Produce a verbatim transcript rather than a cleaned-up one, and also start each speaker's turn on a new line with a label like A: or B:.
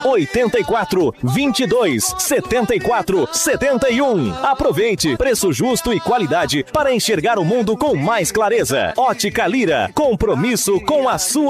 A: oitenta e quatro, vinte e dois, setenta e quatro, setenta e um. Aproveite, preço justo e qualidade para enxergar o mundo com mais clareza. Ótica Lira, compromisso com a sua